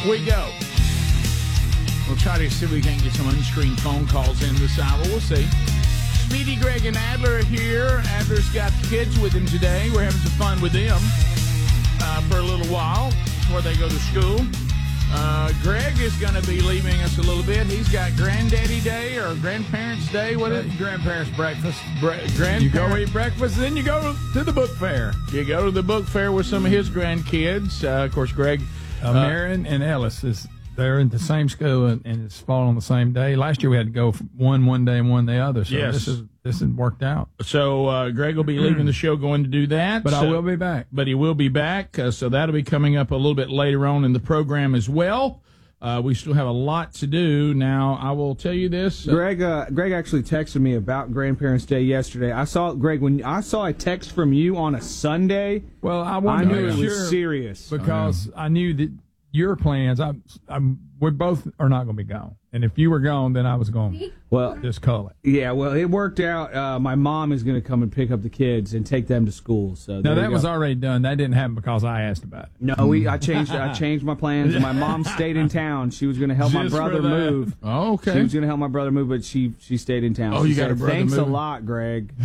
we go. We'll try to see if we can get some unscreened phone calls in this hour. We'll see. Speedy, Greg, and Adler are here. Adler's got the kids with him today. We're having some fun with them for a little while before they go to school. Greg is going to be leaving us a little bit. He's got Granddaddy Day or Grandparents' Day. What is it? Grandparents' breakfast. You go eat breakfast, then you go to the book fair. You go to the book fair with some of his grandkids. Of course, Greg. Marion and Ellis they're in the same school and it's fall on the same day. Last year we had to go one day and one the other. So yes. this has worked out. So Greg will be leaving the show going to do that. But I will be back. But he will be back. So that'll be coming up a little bit later on in the program as well. We still have a lot to do. Now, I will tell you this. Greg actually texted me about Grandparents' Day yesterday. I saw, Greg, when I saw a text from you on a Sunday, well, I knew it was serious. Because I knew that your plans, we both are not going to be gone. And if you were gone, then I was going to just call it. Yeah, well, it worked out. My mom is going to come and pick up the kids and take them to school. So now, that was already done. That didn't happen because I asked about it. No, I changed my plans. And my mom stayed in town. She was going to help my brother move. Oh, okay. She was going to help my brother move, but she stayed in town. Oh, you got a brother Thanks moving? a lot, Greg.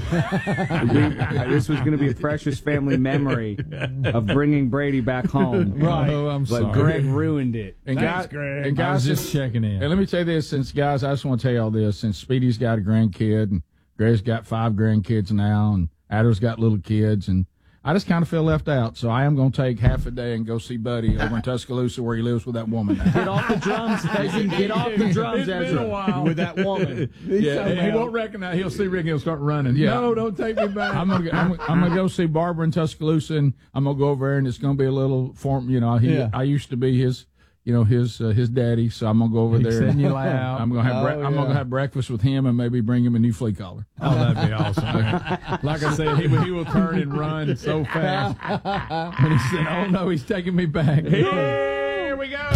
This was going to be a precious family memory of bringing Brady back home. Right. Oh, I'm sorry. But Greg ruined it. And Thanks, Greg. And guys, I was just checking in. And let me tell you this, since guys, I just want to tell you all this. Since Speedy's got a grandkid, and Greg's got 5 grandkids now, and Adler's got little kids, and I just kind of feel left out. So I am going to take half a day and go see Buddy over in Tuscaloosa where he lives with that woman. Get off the drums, get off the drums, It's been a while with that woman. Yeah, he won't recognize. He'll see Rick and he'll start running. Yeah. No, don't take me back. I'm gonna go see Barbara in Tuscaloosa, and I'm gonna go over there, and it's gonna be a little form. I used to be his. His daddy, so I'm gonna go over there. Send you out. I'm gonna have breakfast with him and maybe bring him a new flea collar. Oh, that'd be awesome. Like I said, he will turn and run so fast. And he said, "Oh no, he's taking me back." Here we go.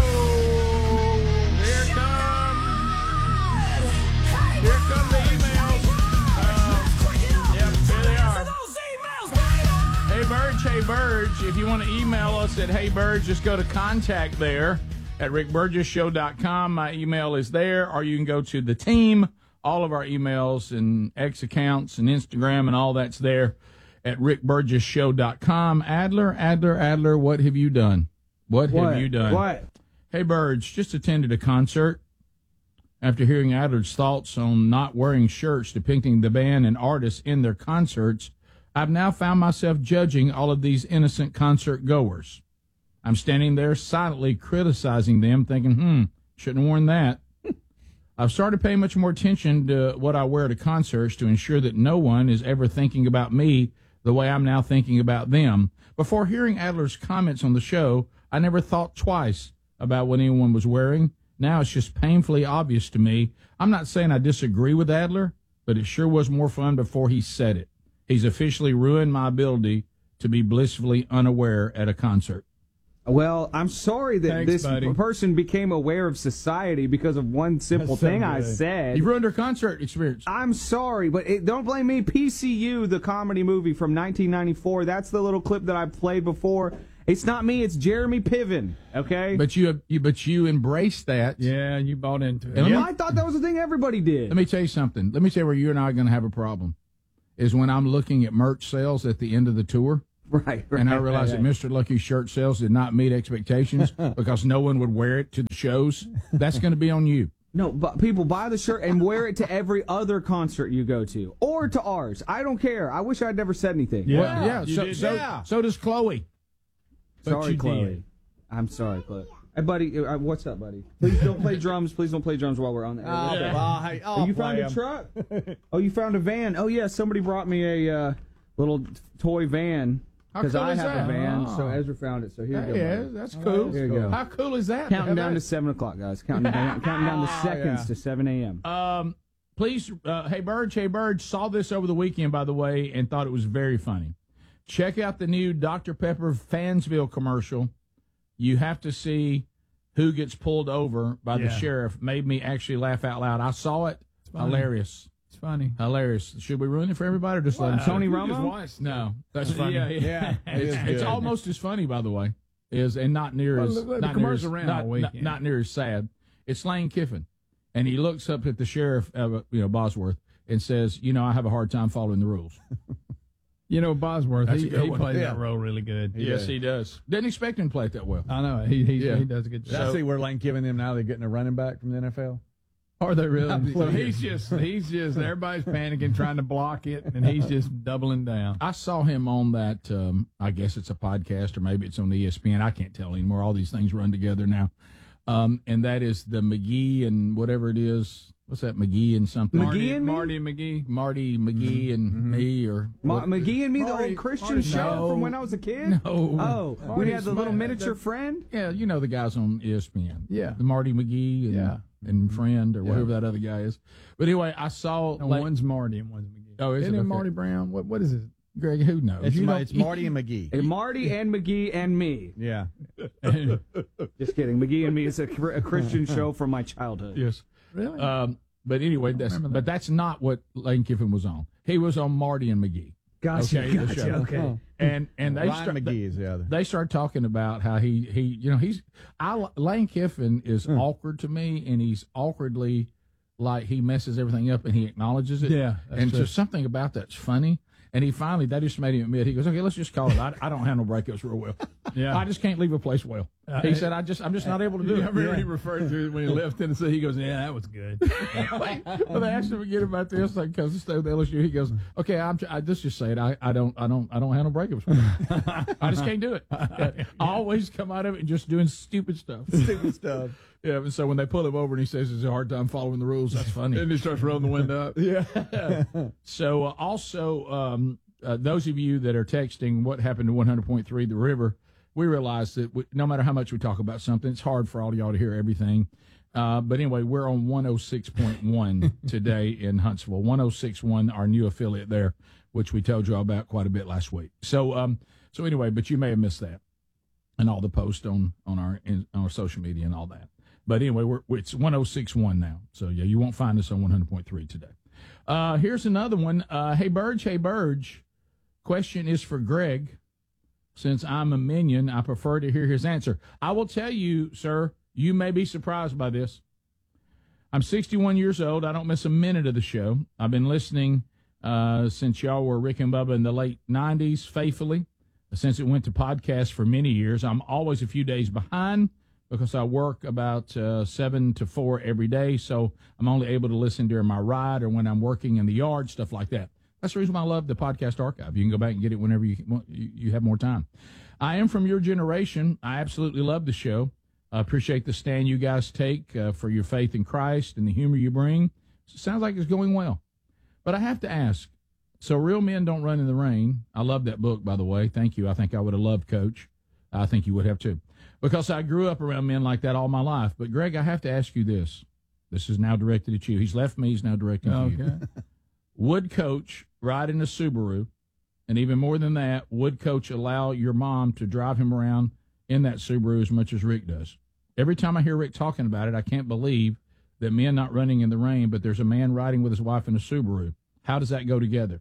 Here come the emails. Here they are. Hey Burge, if you want to email us at Hey Burge, just go to contact there at rickburgesshow.com. My email is there, or you can go to the team. All of our emails and X accounts and Instagram and all that's there at rickburgesshow.com. Adler, what have you done? What have you done? What? Hey, Burge, just attended a concert. After hearing Adler's thoughts on not wearing shirts depicting the band and artists in their concerts, I've now found myself judging all of these innocent concert goers. I'm standing there silently criticizing them, thinking, shouldn't have worn that. I've started paying much more attention to what I wear to concerts to ensure that no one is ever thinking about me the way I'm now thinking about them. Before hearing Adler's comments on the show, I never thought twice about what anyone was wearing. Now it's just painfully obvious to me. I'm not saying I disagree with Adler, but it sure was more fun before he said it. He's officially ruined my ability to be blissfully unaware at a concert. Well, I'm sorry that this person became aware of society because of one simple thing I said. You ruined her concert experience. I'm sorry, but don't blame me. PCU, the comedy movie from 1994, that's the little clip that I played before. It's not me, it's Jeremy Piven, okay? But you embraced that. Yeah, you bought into it. And I thought that was the thing everybody did. Let me tell you something. Let me tell you where you and I are going to have a problem. Is when I'm looking at merch sales at the end of the tour. Right. And I realized that Mr. Lucky's shirt sales did not meet expectations because no one would wear it to the shows. That's going to be on you. No, but people buy the shirt and wear it to every other concert you go to or to ours. I don't care. I wish I'd never said anything. Yeah. So does Chloe. Sorry, Chloe. I'm sorry, Chloe. Hey, buddy, what's up, buddy? Please don't play drums. Please don't play drums while we're on the air. You found a truck? Oh, you found a van? Oh, yeah, somebody brought me a little toy van. Because I have a van, so Ezra found it. So here you go. Yeah, that's cool. Here you go. How cool is that? Counting down to 7 o'clock, guys. Counting down the seconds to 7 a.m. Please, Hey Burge, saw this over the weekend, by the way, and thought it was very funny. Check out the new Dr. Pepper Fansville commercial. You have to see who gets pulled over by the sheriff. Made me actually laugh out loud. I saw it. Hilarious. It's funny. Hilarious. Should we ruin it for everybody or just let him? Tony Romo? No, that's funny. Yeah. It's almost as funny, by the way. is, and not near as not near as sad. It's Lane Kiffin, and he looks up at the sheriff, Bosworth, and says, I have a hard time following the rules. Bosworth, he played that role really good. Yes, he does. Didn't expect him to play it that well. I know. He does a good job. I see where Lane Kiffin them now. They're getting a running back from the NFL. Are they really? So he's just everybody's panicking, trying to block it, and he's just doubling down. I saw him on that, I guess it's a podcast or maybe it's on ESPN. I can't tell anymore. All these things run together now. And that is the McGee and whatever it is. What's that, McGee and something? Marty and McGee. Marty McGee and me, or McGee and me, the old Christian show from when I was a kid? No. Oh, we had the little miniature friend? Yeah, the guys on ESPN. Yeah. The Marty McGee and friend or whatever that other guy is. But anyway, I saw... one's Marty and one's McGee. Oh, is Isn't it? Okay. Marty Brown? What is it? Greg, who knows? It's Marty and McGee. Marty and McGee and me. Yeah. Just kidding. McGee and me is a Christian show from my childhood. Yes. Really? But anyway, that's not what Lane Kiffin was on. He was on Marty and McGee. Gotcha. Okay. And they start talking about how Lane Kiffin is awkward to me, and he's awkwardly like he messes everything up and he acknowledges it. Yeah. And just something about that's funny. And they just made him admit, he goes, okay, let's just call it. I don't handle breakups real well. Yeah. I just can't leave a place well. He said, I'm just not able to do it. He referred to it when he left Tennessee. He goes, yeah, that was good. Well, they asked him again about this, like, because it's the LSU. He goes, okay, let's just say it. I don't handle breakups well. I just can't do it. I always come out of it just doing stupid stuff. Yeah, and so when they pull him over and he says it's a hard time following the rules, that's funny. And he starts rolling the window up. Yeah. So also, those of you that are texting what happened to 100.3 The River, we realize that no matter how much we talk about something, it's hard for all of y'all to hear everything. But anyway, we're on 106.1 today in Huntsville. 106.1, our new affiliate there, which we told you all about quite a bit last week. So anyway, but you may have missed that and all the posts on our social media and all that. But anyway, it's 106.1 now. So, yeah, you won't find us on 100.3 today. Here's another one. Hey, Burge. Question is for Greg. Since I'm a minion, I prefer to hear his answer. I will tell you, sir, you may be surprised by this. I'm 61 years old. I don't miss a minute of the show. I've been listening since y'all were Rick and Bubba in the late 90s, faithfully. Since it went to podcast for many years, I'm always a few days behind, because I work about 7 to 4 every day, so I'm only able to listen during my ride or when I'm working in the yard, stuff like that. That's the reason why I love the podcast archive. You can go back and get it whenever you have more time. I am from your generation. I absolutely love the show. I appreciate the stand you guys take for your faith in Christ and the humor you bring. It sounds like it's going well. But I have to ask, so Real Men Don't Run in the Rain. I love that book, by the way. Thank you. I think I would have loved Coach. I think you would have too. Because I grew up around men like that all my life. But, Greg, I have to ask you this. This is now directed at you. He's left me. He's now directed at you. Would Coach ride in a Subaru? And even more than that, would Coach allow your mom to drive him around in that Subaru as much as Rick does? Every time I hear Rick talking about it, I can't believe that men not running in the rain, but there's a man riding with his wife in a Subaru. How does that go together?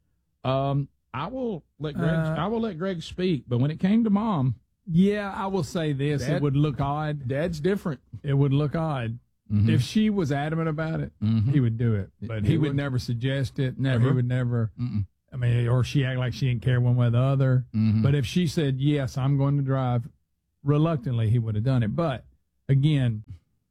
I will let Greg speak. But when it came to Mom... Yeah, I will say this. It would look odd. Dad's different. It would look odd. Mm-hmm. If she was adamant about it, he would do it. But he would never suggest it. Never. He would never. I mean, or she act like she didn't care one way or the other. But if she said, yes, I'm going to drive, reluctantly, he would have done it. But, again,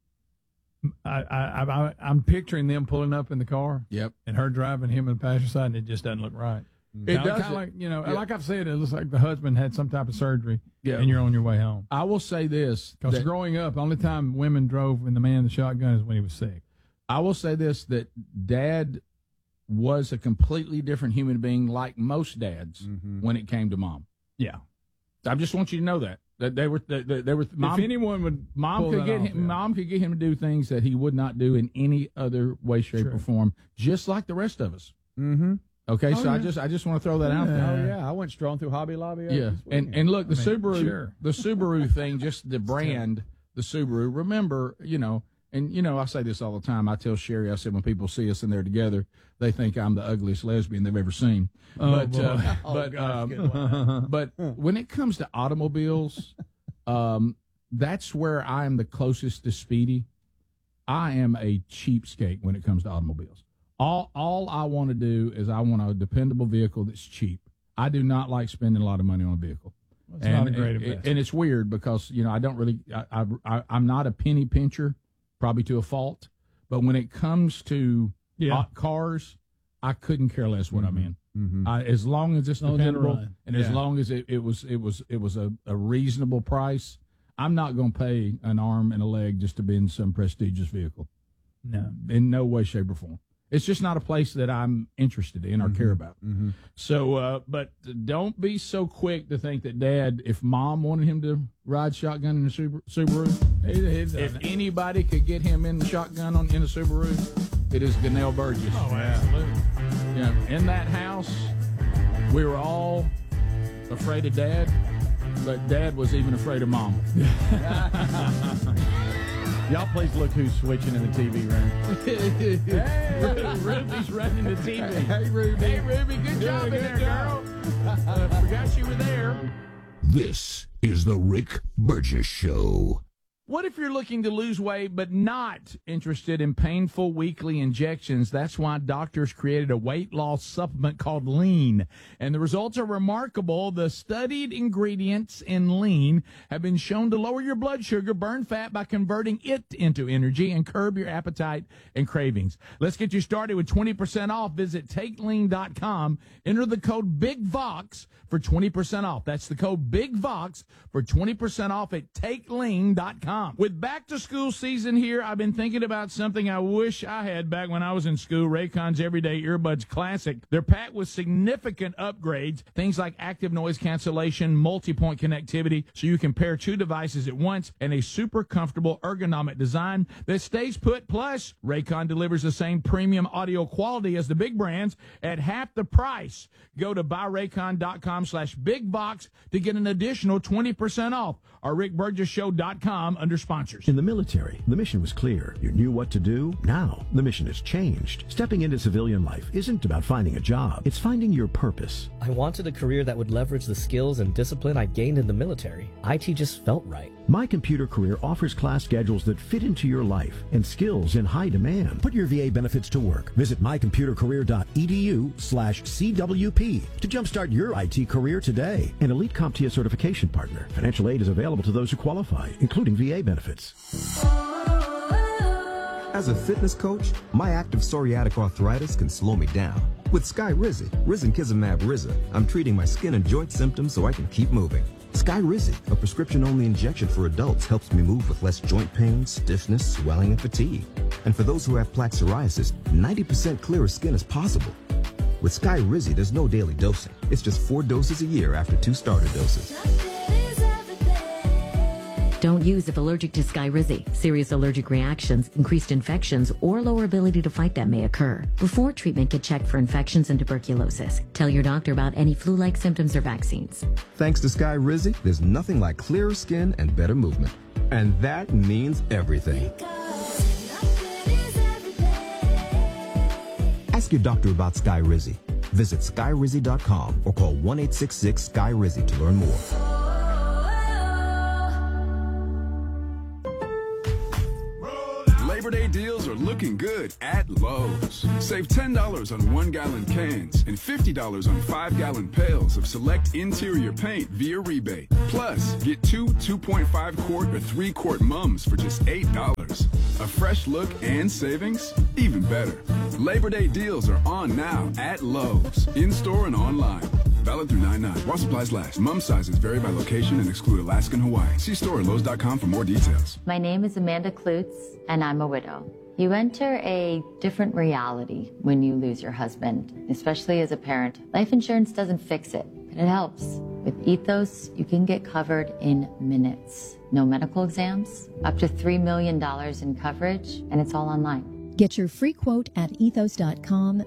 I'm picturing them pulling up in the car. Yep. And her driving him in the passenger side, and it just doesn't look right. It does. Kind of like, like I've said, it looks like the husband had some type of surgery, and you're on your way home. I will say this. Because growing up, the only time women drove in the man in the shotgun is when he was sick. I will say this, that Dad was a completely different human being, like most dads, when it came to Mom. Yeah. I just want you to know that they were Mom, if anyone would Mom could get him, Mom could get him to do things that he would not do in any other way, shape, or form, just like the rest of us. Mm-hmm. Okay, I just want to throw that out there. Oh yeah, I went strolling through Hobby Lobby. Yeah, and look, the Subaru thing, just the brand, the Subaru. Remember, I say this all the time. I tell Sherry, I said when people see us in there together, they think I'm the ugliest lesbian they've ever seen. But when it comes to automobiles, That's where I am the closest to Speedy. I am a cheapskate when it comes to automobiles. All I want to do is I want a dependable vehicle that's cheap. I do not like spending a lot of money on a vehicle. That's not a great investment. And it's weird because, I don't really, I'm not a penny pincher, probably to a fault. But when it comes to cars, I couldn't care less what I'm in. Mm-hmm. As long as it's dependable and as long as it was a reasonable price, I'm not going to pay an arm and a leg just to be in some prestigious vehicle. No, in no way, shape, or form. It's just not a place that I'm interested in or care about. Mm-hmm. So, but don't be so quick to think that Dad, if Mom wanted him to ride shotgun in a Subaru, if anybody could get him in the shotgun in a Subaru, it is Gunnell Burgess. Oh, absolutely. Yeah, in that house, we were all afraid of Dad, but Dad was even afraid of Mom. Y'all please look who's switching in the TV room. Hey, Ruby's running the TV. Hey, Ruby. Hey, Ruby, good job in there, girl. Forgot you were there. This is the Rick Burgess Show. What if you're looking to lose weight but not interested in painful weekly injections? That's why doctors created a weight loss supplement called Lean, and the results are remarkable. The studied ingredients in Lean have been shown to lower your blood sugar, burn fat by converting it into energy, and curb your appetite and cravings. Let's get you started with 20% off. Visit TakeLean.com. Enter the code BIGVOX for 20% off. That's the code BIGVOX for 20% off at TakeLean.com. With back to school season here, I've been thinking about something I wish I had back when I was in school. Raycon's Everyday Earbuds Classic. They're packed with significant upgrades, things like active noise cancellation, multi-point connectivity, so you can pair two devices at once, and a super comfortable ergonomic design that stays put. Plus, Raycon delivers the same premium audio quality as the big brands at half the price. Go to buyraycon.com/bigbox to get an additional 20% off, or rickburgesshow.com under sponsors. In the military, the mission was clear. You knew what to do. Now, the mission has changed. Stepping into civilian life isn't about finding a job. It's finding your purpose. I wanted a career that would leverage the skills and discipline I gained in the military. IT just felt right. My Computer Career offers class schedules that fit into your life and skills in high demand. Put your VA benefits to work. Visit mycomputercareer.edu/CWP to jumpstart your IT career today. An elite CompTIA certification partner. Financial aid is available to those who qualify, including VA benefits. As a fitness coach, my active psoriatic arthritis can slow me down. With Skyrizi, Risankizumab Riza, I'm treating my skin and joint symptoms so I can keep moving. Skyrizi, a prescription-only injection for adults, helps me move with less joint pain, stiffness, swelling, and fatigue. And for those who have plaque psoriasis, 90% clearer skin is possible. With Skyrizi, there's no daily dosing. It's just 4 doses a year after 2 starter doses. Don't use if allergic to Skyrizi. Serious allergic reactions, increased infections, or lower ability to fight them may occur. Before treatment, get checked for infections and tuberculosis. Tell your doctor about any flu-like symptoms or vaccines. Thanks to Skyrizi, there's nothing like clearer skin and better movement. And that means everything. Ask your doctor about Skyrizi. Visit Skyrizi.com or call 1-866-SKY-RIZI to learn more. Labor Day deals are looking good at Lowe's. Save $10 on 1-gallon cans and $50 on 5-gallon pails of select interior paint via rebate. Plus, get 2 2.5-quart or 3-quart mums for just $8. A fresh look and savings? Even better. Labor Day deals are on now at Lowe's, in-store and online. Valid through 9/9. While supplies last. Mum sizes vary by location and exclude Alaska and Hawaii. See store at Lowe's.com for more details. My name is Amanda Klutz, and I'm a widow. You enter a different reality when you lose your husband, especially as a parent. Life insurance doesn't fix it, but it helps. With Ethos, you can get covered in minutes. No medical exams, up to $3 million in coverage, and it's all online. Get your free quote at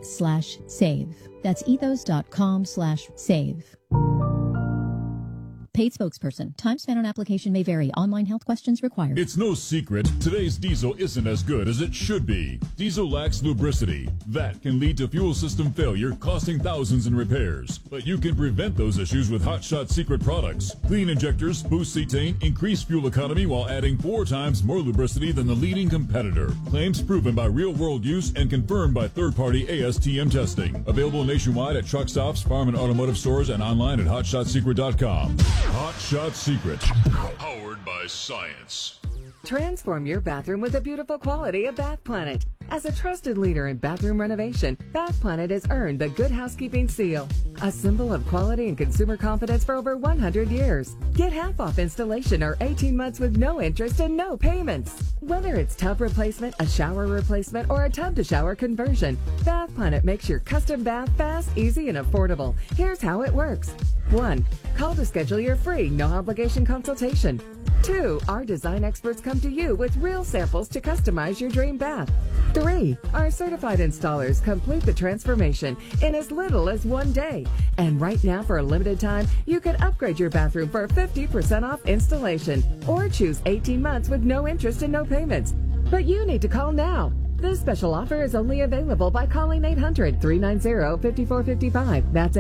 ethos.com/save. That's ethos.com/save. Paid spokesperson. Time spent on application may vary. Online health questions required. It's no secret today's diesel isn't as good as it should be. Diesel lacks lubricity. That can lead to fuel system failure, costing thousands in repairs. But you can prevent those issues with Hot Shot Secret products. Clean injectors, boost cetane, increase fuel economy while adding 4 times more lubricity than the leading competitor. Claims proven by real-world use and confirmed by third-party ASTM testing. Available nationwide at truck stops, farm and automotive stores, and online at hotshotsecret.com. Hot Shot Secret. Powered by science. Transform your bathroom with the beautiful quality of Bath Planet. As a trusted leader in bathroom renovation, Bath Planet has earned the Good Housekeeping seal, a symbol of quality and consumer confidence for over 100 years. Get half off installation or 18 months with no interest and no payments. Whether it's tub replacement, a shower replacement, or a tub-to-shower conversion, Bath Planet makes your custom bath fast, easy, and affordable. Here's how it works. 1. Call to schedule your free, no-obligation consultation. 2. Our design experts come to you with real samples to customize your dream bath. 3. Our certified installers complete the transformation in as little as 1 day. And right now, for a limited time, you can upgrade your bathroom for 50% off installation or choose 18 months with no interest and no payments. But you need to call now. This special offer is only available by calling 800-390-5455. That's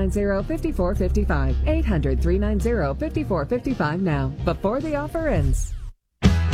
800-390-5455. 800-390-5455 now, before the offer ends.